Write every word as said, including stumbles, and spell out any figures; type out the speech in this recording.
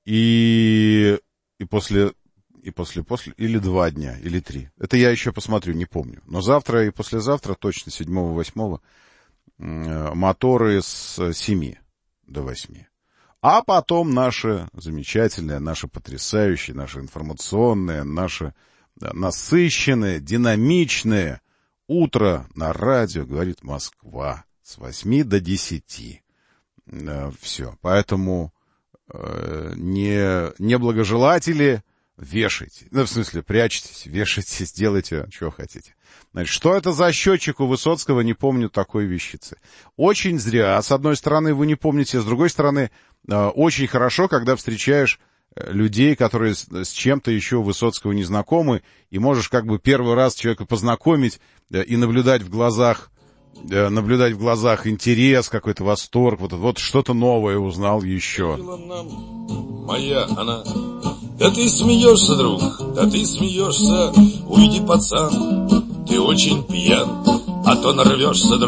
И, и после, и после, после, или два дня, или три. Это я еще посмотрю, не помню. Но завтра и послезавтра, точно седьмого-восьмого, моторы с семи до восьми. А потом наше замечательное, наше потрясающее, наше информационное, наше насыщенное, динамичное утро на радио «Говорит Москва» с восьми до десяти. Все. Поэтому э, не, неблагожелатели, вешайте. Ну, в смысле, прячьтесь, вешайтесь, делайте, что хотите. Значит, что это за счетчик у Высоцкого, не помню такой вещицы. Очень зря. С одной стороны, вы не помните, с другой стороны, э, очень хорошо, когда встречаешь людей, которые с, с чем-то еще у Высоцкого не знакомы, и можешь как бы первый раз человека познакомить э, и наблюдать в глазах, э, наблюдать в глазах интерес, какой-то восторг, вот, вот что-то новое узнал еще. Моя она. Да ты смеешься, друг, да ты смеешься, уйди, пацан, ты очень пьян, а то нарвешься, друг.